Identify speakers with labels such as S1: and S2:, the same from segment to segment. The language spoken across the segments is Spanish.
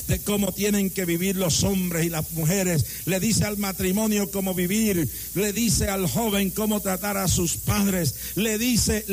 S1: de cómo tienen que vivir los hombres y las mujeres. Le dice al matrimonio cómo vivir, le dice al joven cómo tratar a sus padres, le dice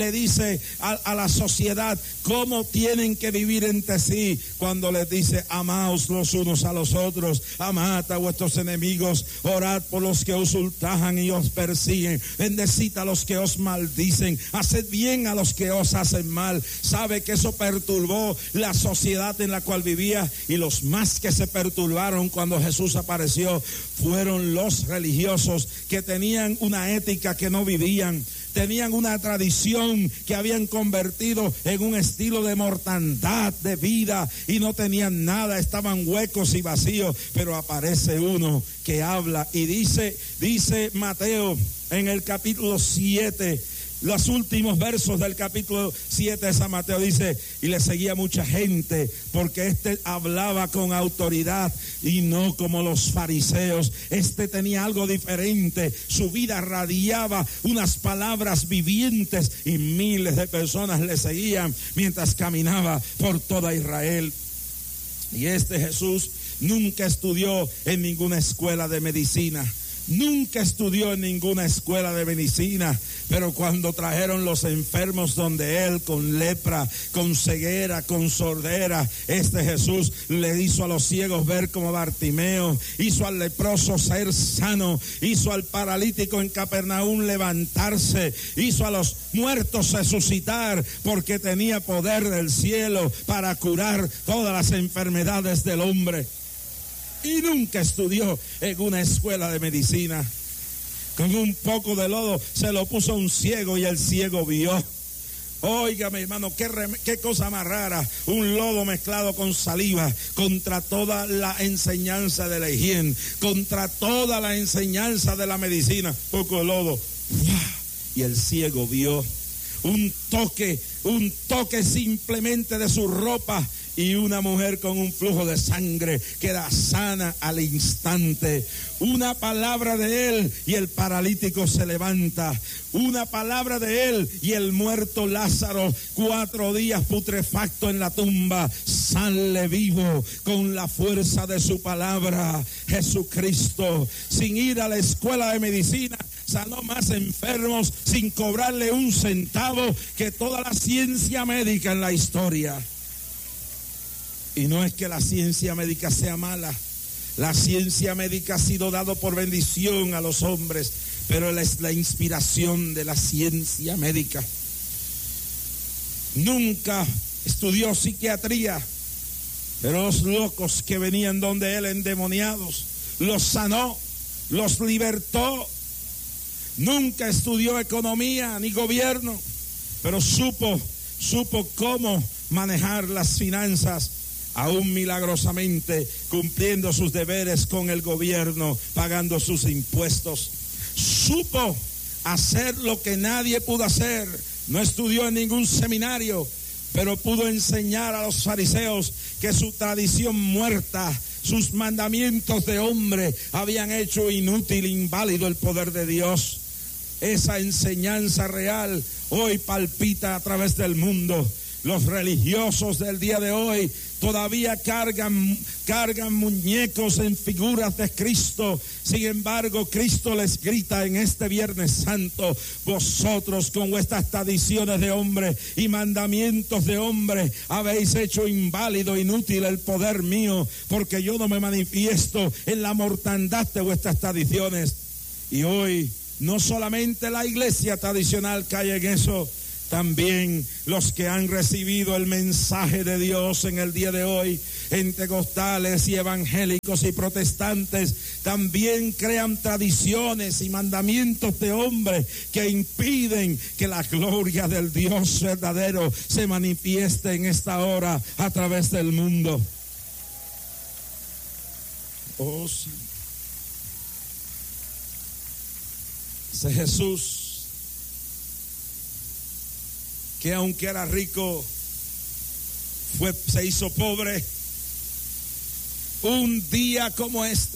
S1: a la sociedad cómo tienen que vivir entre sí, cuando les dice: amaos los unos a los otros, amad a vuestros enemigos, orad por los que os ultrajan y os persiguen, bendecid a los que os maldicen, haced bien a los que os hacen mal. Sabe que eso perturbó la sociedad en la cual vivía, y los más que se perturbaron cuando Jesús apareció fueron los religiosos, que tenían una ética que no vivían, tenían una tradición que habían convertido en un estilo de mortandad de vida y no tenían nada, estaban huecos y vacíos. Pero aparece uno que habla y dice Mateo en el capítulo 7, los últimos versos del capítulo 7 de San Mateo, dice: y le seguía mucha gente, porque hablaba con autoridad y no como los fariseos. Tenía algo diferente, su vida radiaba unas palabras vivientes, y miles de personas le seguían mientras caminaba por toda Israel. Y Jesús nunca estudió en ninguna escuela de medicina. Nunca estudió en ninguna escuela de medicina, pero cuando trajeron los enfermos donde él, con lepra, con ceguera, con sordera, Jesús le hizo a los ciegos ver como Bartimeo, hizo al leproso ser sano, hizo al paralítico en Capernaum levantarse, hizo a los muertos resucitar, porque tenía poder del cielo para curar todas las enfermedades del hombre. Y nunca estudió en una escuela de medicina. Con un poco de lodo se lo puso a un ciego y el ciego vio. Oiga, mi hermano, qué cosa más rara, un lodo mezclado con saliva, contra toda la enseñanza de la higiene, contra toda la enseñanza de la medicina. Poco de lodo, y el ciego vio. Un toque simplemente de su ropa, y una mujer con un flujo de sangre queda sana al instante. Una palabra de él y el paralítico se levanta. Una palabra de él y el muerto Lázaro, 4 días putrefacto en la tumba, sale vivo con la fuerza de su palabra. Jesucristo, sin ir a la escuela de medicina, sanó más enfermos sin cobrarle un centavo que toda la ciencia médica en la historia. Y no es que la ciencia médica sea mala. La ciencia médica ha sido dado por bendición a los hombres, pero él es la inspiración de la ciencia médica. Nunca estudió psiquiatría, pero los locos que venían donde él, endemoniados, los sanó, los libertó. Nunca estudió economía ni gobierno, pero supo cómo manejar las finanzas, aún milagrosamente cumpliendo sus deberes con el gobierno, pagando sus impuestos. Supo hacer lo que nadie pudo hacer. No estudió en ningún seminario, pero pudo enseñar a los fariseos que su tradición muerta, sus mandamientos de hombre, habían hecho inútil, inválido el poder de Dios. Esa enseñanza real hoy palpita a través del mundo. Los religiosos del día de hoy todavía cargan muñecos en figuras de Cristo. Sin embargo, Cristo les grita en este Viernes Santo: vosotros con vuestras tradiciones de hombre y mandamientos de hombre habéis hecho inválido, inútil el poder mío, porque yo no me manifiesto en la mortandad de vuestras tradiciones. Y hoy no solamente la iglesia tradicional cae en eso, también los que han recibido el mensaje de Dios en el día de hoy, pentecostales y evangélicos y protestantes, también crean tradiciones y mandamientos de hombre que impiden que la gloria del Dios verdadero se manifieste en esta hora a través del mundo. Oh, sí. Ese Jesús, que aunque era rico, se hizo pobre. Un día como este,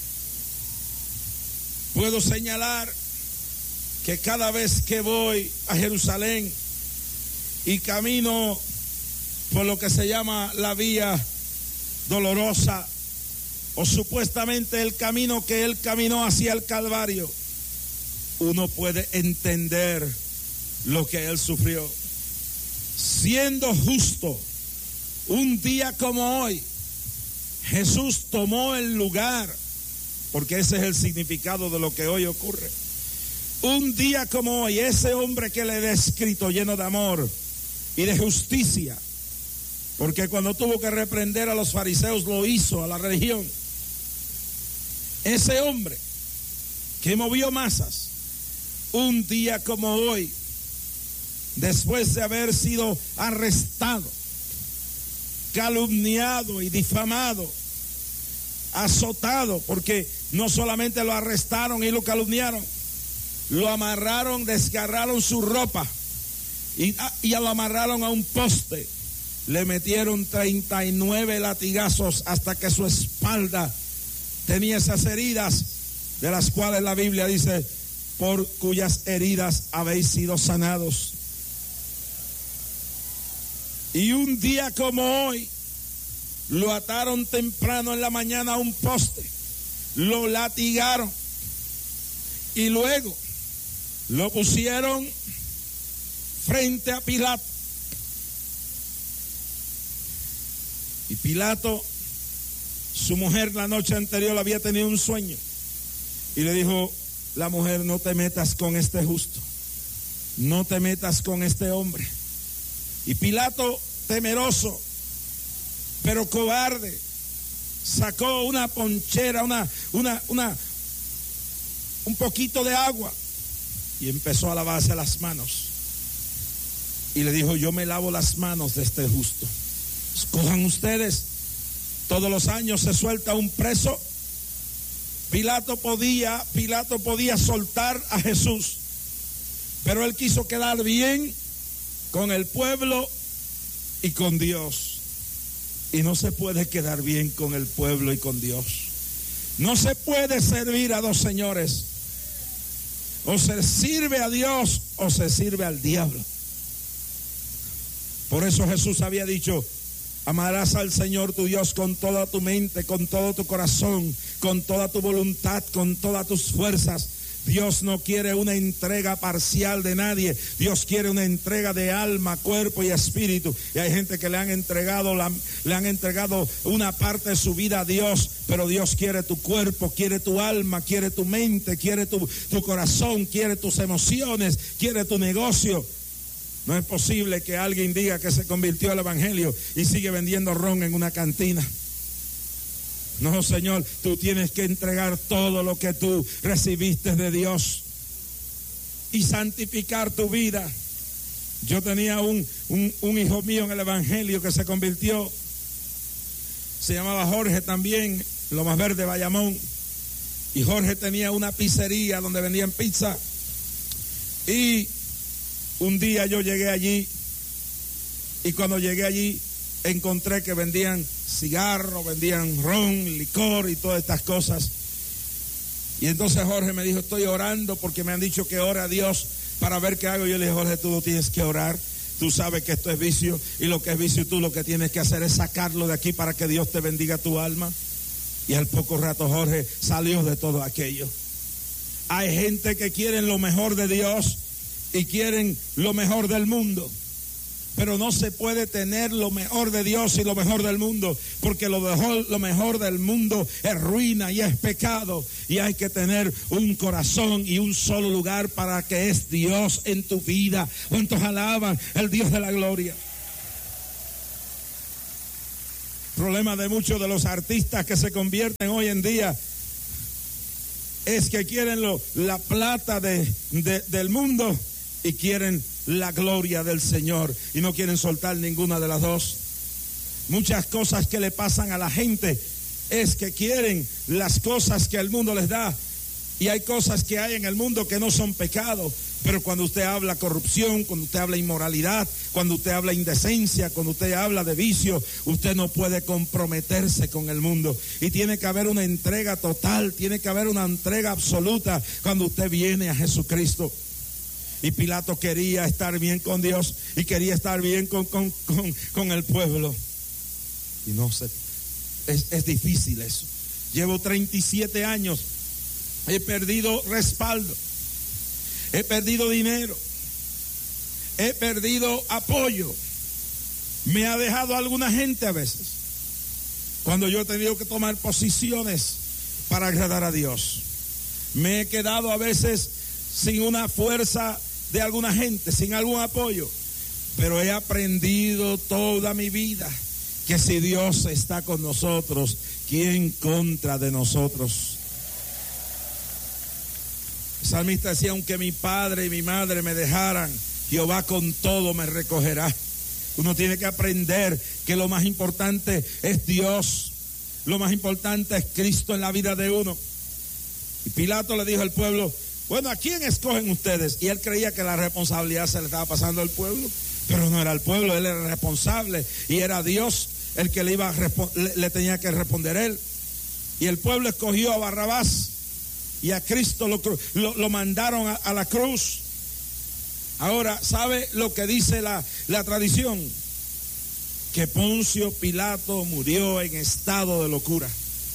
S1: puedo señalar que cada vez que voy a Jerusalén y camino por lo que se llama la vía dolorosa o supuestamente el camino que él caminó hacia el Calvario, uno puede entender lo que él sufrió. Siendo justo, un día como hoy, Jesús tomó el lugar, porque ese es el significado de lo que hoy ocurre. Un día como hoy, ese hombre que le he descrito, lleno de amor y de justicia, porque cuando tuvo que reprender a los fariseos lo hizo, a la religión. Ese hombre que movió masas, un día como hoy, después de haber sido arrestado, calumniado y difamado, azotado, porque no solamente lo arrestaron y lo calumniaron, lo amarraron, desgarraron su ropa y lo amarraron a un poste, le metieron 39 latigazos hasta que su espalda tenía esas heridas, de las cuales la Biblia dice, por cuyas heridas habéis sido sanados. Y un día como hoy, lo ataron temprano en la mañana a un poste, lo latigaron y luego lo pusieron frente a Pilato. Y Pilato, su mujer la noche anterior había tenido un sueño y le dijo, la mujer, no te metas con este justo, no te metas con este hombre. Y Pilato, temeroso pero cobarde, sacó una ponchera, un poquito de agua y empezó a lavarse las manos. Y le dijo, yo me lavo las manos de este justo. Escojan ustedes, todos los años se suelta un preso. Pilato podía soltar a Jesús, pero él quiso quedar bien con el pueblo y con Dios. Y no se puede quedar bien con el pueblo y con Dios. No se puede servir a dos señores. O se sirve a Dios o se sirve al diablo. Por eso Jesús había dicho, amarás al Señor tu Dios con toda tu mente, con todo tu corazón, con toda tu voluntad, con todas tus fuerzas. Dios no quiere una entrega parcial de nadie. Dios quiere una entrega de alma, cuerpo y espíritu. Y hay gente que le han entregado una parte de su vida a Dios, pero Dios quiere tu cuerpo, quiere tu alma, quiere tu mente, quiere tu corazón, quiere tus emociones, quiere tu negocio. No es posible que alguien diga que se convirtió al evangelio y sigue vendiendo ron en una cantina. No, Señor, tú tienes que entregar todo lo que tú recibiste de Dios y santificar tu vida. Yo tenía un hijo mío en el evangelio que se convirtió, se llamaba Jorge también, lo más verde, Bayamón. Y Jorge tenía una pizzería donde vendían pizza. Y un día yo llegué allí y cuando llegué allí encontré que vendían cigarros, vendían ron, licor y todas estas cosas. Y entonces Jorge me dijo, estoy orando porque me han dicho que ore a Dios para ver qué hago. Yo le dije, Jorge, tú no tienes que orar. Tú sabes que esto es vicio y lo que es vicio tú lo que tienes que hacer es sacarlo de aquí para que Dios te bendiga tu alma. Y al poco rato Jorge salió de todo aquello. Hay gente que quieren lo mejor de Dios y quieren lo mejor del mundo. Pero no se puede tener lo mejor de Dios y lo mejor del mundo, porque lo mejor del mundo es ruina y es pecado. Y hay que tener un corazón y un solo lugar para que es Dios en tu vida. ¿Cuántos alaban el Dios de la gloria? El problema de muchos de los artistas que se convierten hoy en día es que quieren la plata del mundo y quieren la gloria del Señor y no quieren soltar ninguna de las dos. Muchas cosas que le pasan a la gente es que quieren las cosas que el mundo les da, y hay cosas que hay en el mundo que no son pecado, pero cuando usted habla corrupción, cuando usted habla inmoralidad, cuando usted habla indecencia, cuando usted habla de vicio, usted no puede comprometerse con el mundo, y tiene que haber una entrega total, tiene que haber una entrega absoluta cuando usted viene a Jesucristo. Y Pilato quería estar bien con Dios y quería estar bien con el pueblo. Y es difícil eso. Llevo 37 años, he perdido respaldo, he perdido dinero, he perdido apoyo. Me ha dejado alguna gente a veces, cuando yo he tenido que tomar posiciones para agradar a Dios. Me he quedado a veces sin una fuerza de alguna gente, sin algún apoyo. Pero he aprendido toda mi vida que si Dios está con nosotros, ¿quién contra de nosotros? El salmista decía, aunque mi padre y mi madre me dejaran, Jehová con todo me recogerá. Uno tiene que aprender que lo más importante es Dios. Lo más importante es Cristo en la vida de uno. Y Pilato le dijo al pueblo, bueno, ¿a quién escogen ustedes? Y él creía que la responsabilidad se le estaba pasando al pueblo. Pero no era el pueblo, él era responsable. Y era Dios el que le tenía que responder él. Y el pueblo escogió a Barrabás. Y a Cristo lo mandaron a la cruz. Ahora, ¿sabe lo que dice la tradición? Que Poncio Pilato murió en estado de locura.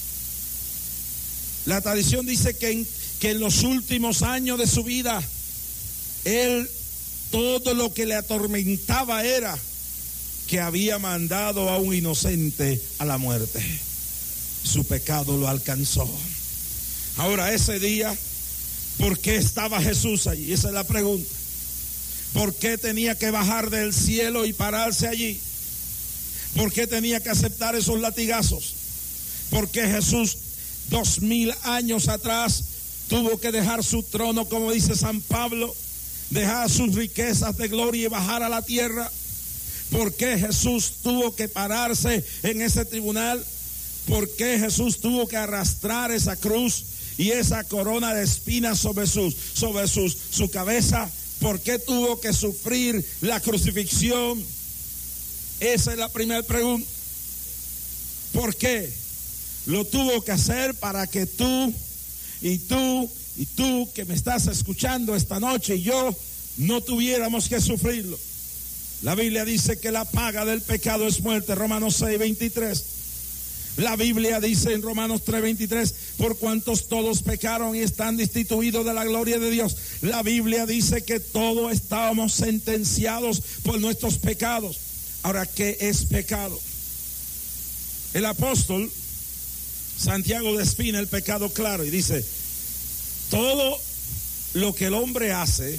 S1: La tradición dice que en los últimos años de su vida, él, todo lo que le atormentaba era que había mandado a un inocente a la muerte. Su pecado lo alcanzó. Ahora, ese día, ¿por qué estaba Jesús allí? Esa es la pregunta. ¿Por qué tenía que bajar del cielo y pararse allí? ¿Por qué tenía que aceptar esos latigazos? ¿Por qué Jesús 2000 años atrás tuvo que dejar su trono, como dice San Pablo, dejar sus riquezas de gloria y bajar a la tierra? ¿Por qué Jesús tuvo que pararse en ese tribunal? ¿Por qué Jesús tuvo que arrastrar esa cruz y esa corona de espinas sobre su cabeza? ¿Por qué tuvo que sufrir la crucifixión? Esa es la primera pregunta. ¿Por qué? Lo tuvo que hacer para que tú que me estás escuchando esta noche y yo no tuviéramos que sufrirlo. La Biblia dice que la paga del pecado es muerte, Romanos 6:23. La Biblia dice en Romanos 3:23, por cuantos todos pecaron y están destituidos de la gloria de Dios. La Biblia dice que todos estábamos sentenciados por nuestros pecados. Ahora, ¿qué es pecado? El apóstol Santiago define el pecado claro y dice, todo lo que el hombre hace,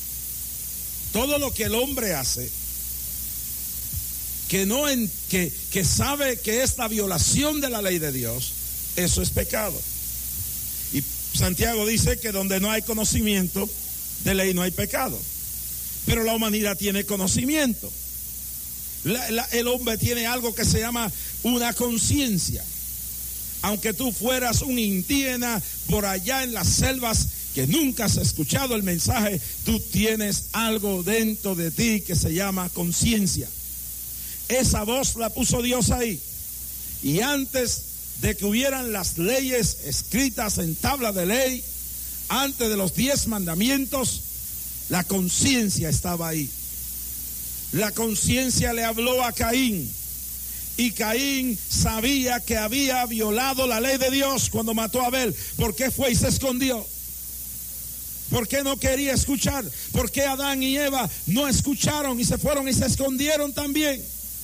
S1: que sabe que es la violación de la ley de Dios, eso es pecado. Y Santiago dice que donde no hay conocimiento de ley no hay pecado. Pero la humanidad tiene conocimiento. El hombre tiene algo que se llama una conciencia. Aunque tú fueras un indígena por allá en las selvas que nunca has escuchado el mensaje, tú tienes algo dentro de ti que se llama conciencia. Esa voz la puso Dios ahí. Y antes de que hubieran las leyes escritas en tabla de ley, antes de los 10 mandamientos, la conciencia estaba ahí. La conciencia le habló a Caín. Y Caín sabía que había violado la ley de Dios cuando mató a Abel. ¿Por qué fue y se escondió? ¿Por qué no quería escuchar? ¿Por qué Adán y Eva no escucharon y se fueron y se escondieron también?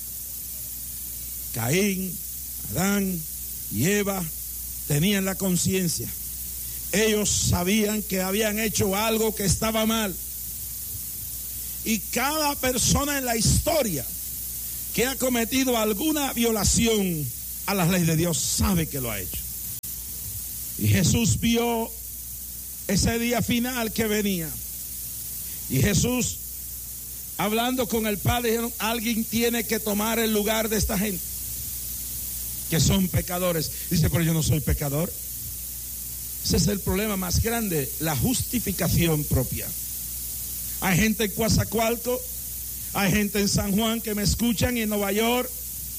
S1: Caín, Adán y Eva tenían la conciencia. Ellos sabían que habían hecho algo que estaba mal. Y cada persona en la historia que ha cometido alguna violación a las leyes de Dios sabe que lo ha hecho. Y Jesús vio ese día final que venía. Y Jesús, hablando con el Padre, dijeron, alguien tiene que tomar el lugar de esta gente que son pecadores. Dice, pero yo no soy pecador. Ese es el problema más grande, la justificación propia. Hay gente en Coatzacoalcos, hay gente en San Juan que me escuchan y en Nueva York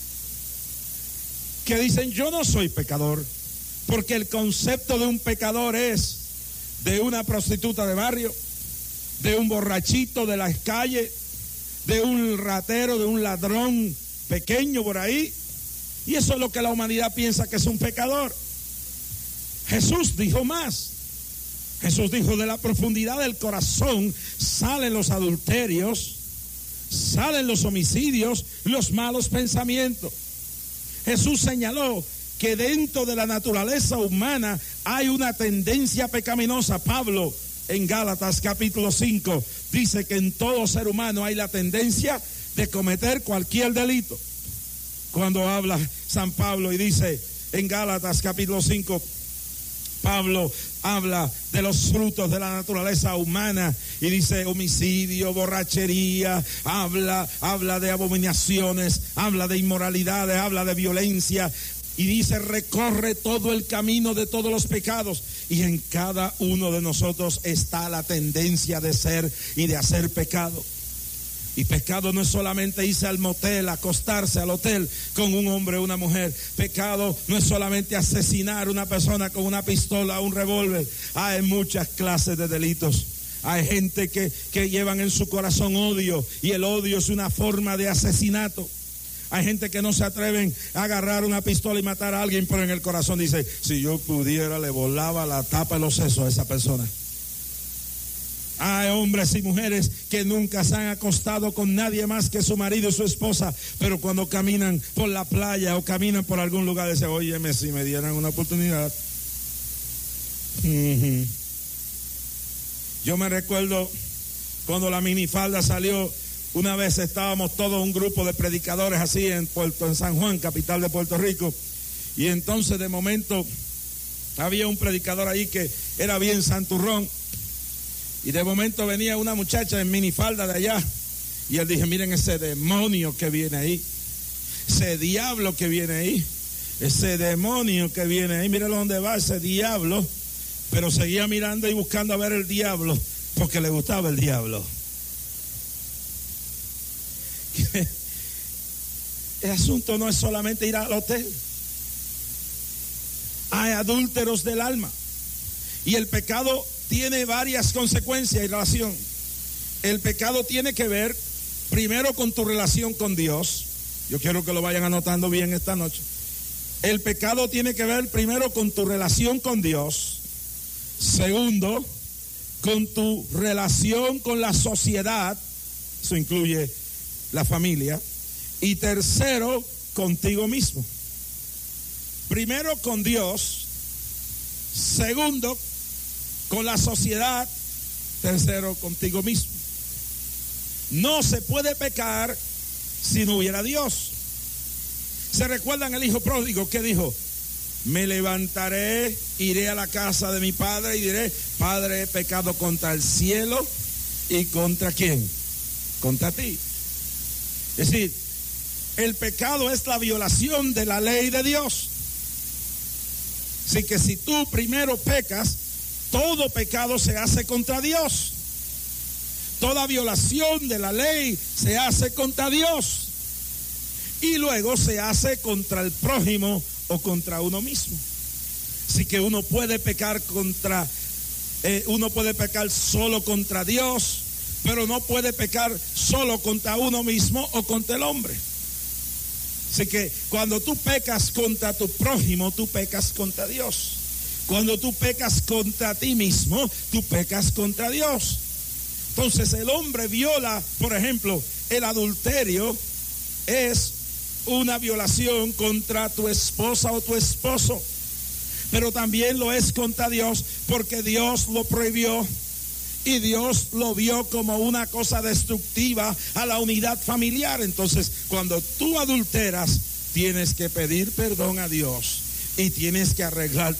S1: que dicen, yo no soy pecador, porque el concepto de un pecador es de una prostituta de barrio, de un borrachito de las calles, de un ratero, de un ladrón pequeño por ahí. Y eso es lo que la humanidad piensa que es un pecador. Jesús dijo más. Jesús dijo: de la profundidad del corazón salen los adulterios, salen los homicidios, los malos pensamientos. Jesús señaló que dentro de la naturaleza humana hay una tendencia pecaminosa. Pablo en Gálatas capítulo 5 dice que en todo ser humano hay la tendencia de cometer cualquier delito. Cuando habla San Pablo y dice en Gálatas capítulo 5, Pablo habla de los frutos de la naturaleza humana y dice homicidio, borrachería, habla de abominaciones, habla de inmoralidades, habla de violencia y dice: recorre todo el camino de todos los pecados. Y en cada uno de nosotros está la tendencia de ser y de hacer pecado. Y pecado no es solamente irse al motel, acostarse al hotel con un hombre o una mujer. Pecado no es solamente asesinar a una persona con una pistola o un revólver. Hay muchas clases de delitos. Hay gente que llevan en su corazón odio, y el odio es una forma de asesinato. Hay gente que no se atreven a agarrar una pistola y matar a alguien, pero en el corazón dice: si yo pudiera, le volaba la tapa de los sesos a esa persona. Hay hombres y mujeres que nunca se han acostado con nadie más que su marido y su esposa, pero cuando caminan por la playa o caminan por algún lugar dicen: óyeme, si me dieran una oportunidad. Yo me recuerdo cuando la minifalda salió. Una vez estábamos todos un grupo de predicadores así en San Juan, capital de Puerto Rico, y entonces de momento había un predicador ahí que era bien santurrón, y de momento venía una muchacha en minifalda de allá, y él dije: miren ese demonio que viene ahí, ese diablo que viene ahí, ese demonio que viene ahí, mírenlo dónde va ese diablo. Pero seguía mirando y buscando a ver el diablo, porque le gustaba el diablo. El asunto no es solamente ir al hotel. Hay adúlteros del alma, y el pecado tiene varias consecuencias y relación. El pecado tiene que ver primero con tu relación con Dios. Yo quiero que lo vayan anotando bien esta noche. El pecado tiene que ver primero con tu relación con Dios. Segundo, con tu relación con la sociedad. Eso incluye la familia. Y tercero, contigo mismo. Primero con Dios, segundo con la sociedad, tercero contigo mismo. No se puede pecar si no hubiera Dios. ¿Se recuerdan el hijo pródigo que dijo? Me levantaré, iré a la casa de mi padre y diré: Padre, he pecado contra el cielo y contra ¿quién? Contra ti. Es decir, el pecado es la violación de la ley de Dios. Así que si tú primero pecas, todo pecado se hace contra Dios. Toda violación de la ley se hace contra Dios. Y luego se hace contra el prójimo o contra uno mismo. Así que uno puede pecar solo contra Dios, pero no puede pecar solo contra uno mismo o contra el hombre. Así que cuando tú pecas contra tu prójimo, tú pecas contra Dios. Cuando tú pecas contra ti mismo, tú pecas contra Dios. Entonces el hombre viola, por ejemplo, el adulterio es una violación contra tu esposa o tu esposo, pero también lo es contra Dios, porque Dios lo prohibió y Dios lo vio como una cosa destructiva a la unidad familiar. Entonces, cuando tú adulteras, tienes que pedir perdón a Dios y tienes que arreglar